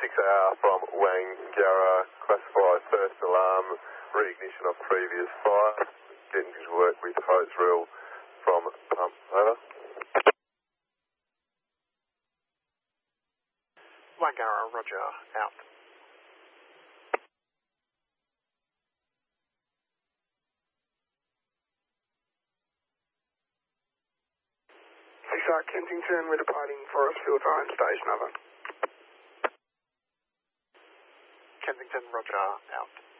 6AR from Wangara, classified first alarm, reignition of previous fire, getting to work with hose reel from pump, over. Wangara, roger, out. Kensington, we're departing Forestfield Iron Station, over. Kensington, roger, out.